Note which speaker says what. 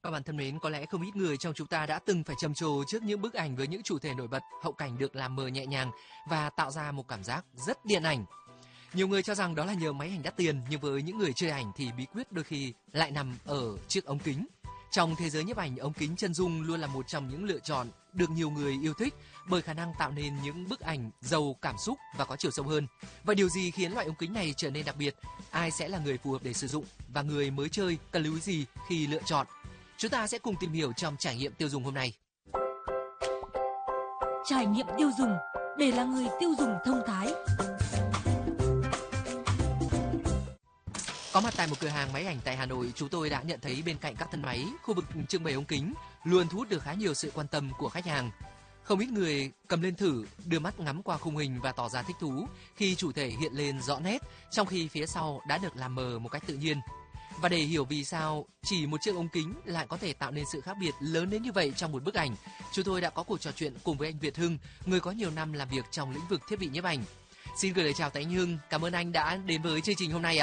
Speaker 1: Các bạn thân mến, có lẽ không ít người trong chúng ta đã từng phải trầm trồ trước những bức ảnh với những chủ thể nổi bật, hậu cảnh được làm mờ nhẹ nhàng và tạo ra một cảm giác rất điện ảnh. Nhiều người cho rằng đó là nhờ máy ảnh đắt tiền, nhưng với những người chơi ảnh thì bí quyết đôi khi lại nằm ở chiếc ống kính. Trong thế giới nhiếp ảnh, ống kính chân dung luôn là một trong những lựa chọn được nhiều người yêu thích bởi khả năng tạo nên những bức ảnh giàu cảm xúc và có chiều sâu hơn. Và điều gì khiến loại ống kính này trở nên đặc biệt? Ai sẽ là người phù hợp để sử dụng? Và người mới chơi cần lưu ý gì khi lựa chọn? Chúng ta sẽ cùng tìm hiểu trong trải nghiệm tiêu dùng hôm nay.
Speaker 2: Trải nghiệm tiêu dùng để là người tiêu dùng thông thái.
Speaker 1: Có mặt tại một cửa hàng máy ảnh tại Hà Nội, chúng tôi đã nhận thấy bên cạnh các thân máy, khu vực trưng bày ống kính luôn thu hút được khá nhiều sự quan tâm của khách hàng. Không ít người cầm lên thử, đưa mắt ngắm qua khung hình và tỏ ra thích thú khi chủ thể hiện lên rõ nét, trong khi phía sau đã được làm mờ một cách tự nhiên. Và để hiểu vì sao chỉ một chiếc ống kính lại có thể tạo nên sự khác biệt lớn đến như vậy trong một bức ảnh, chúng tôi đã có cuộc trò chuyện cùng với anh Việt Hưng, người có nhiều năm làm việc trong lĩnh vực thiết bị nhiếp ảnh. Xin gửi lời chào tới anh Hưng, cảm ơn anh đã đến với chương trình hôm nay ạ.